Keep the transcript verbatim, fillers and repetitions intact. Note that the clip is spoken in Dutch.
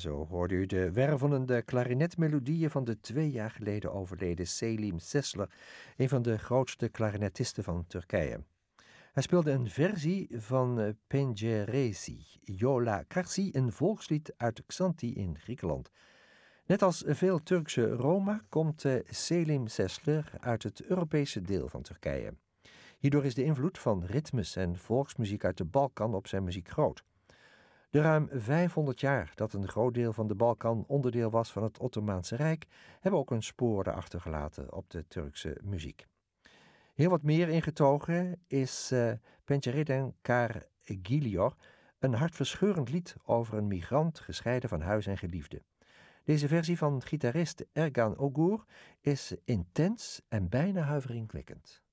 Zo hoorde u de wervelende klarinetmelodieën van de twee jaar geleden overleden Selim Sesler, een van de grootste klarinetisten van Turkije. Hij speelde een versie van Penceresi, Yola Karsi, een volkslied uit Xanthi in Griekenland. Net als veel Turkse Roma komt Selim Sesler uit het Europese deel van Turkije. Hierdoor is de invloed van ritmes en volksmuziek uit de Balkan op zijn muziek groot. De ruim vijfhonderd jaar dat een groot deel van de Balkan onderdeel was van het Ottomaanse Rijk, hebben ook een spoor achtergelaten op de Turkse muziek. Heel wat meer ingetogen is uh, Pencereden Kar Geliyor, een hartverscheurend lied over een migrant gescheiden van huis en geliefde. Deze versie van gitarist Ergan Ogur is intens en bijna huiveringwekkend.